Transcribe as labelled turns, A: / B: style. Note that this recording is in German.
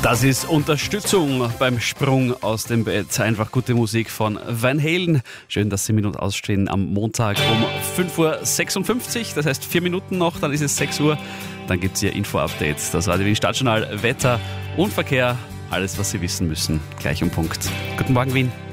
A: Das ist Unterstützung beim Sprung aus dem Bett. Einfach gute Musik von Van Halen. Schön, dass Sie mit uns ausstehen am Montag um 5.56 Uhr. Das heißt 4 Minuten noch, dann ist es 6 Uhr. Dann gibt es Ihr Info-Update. Das Radio Wien Stadtjournal, Wetter und Verkehr. Alles, was Sie wissen müssen. Gleich um Punkt. Guten Morgen, Wien.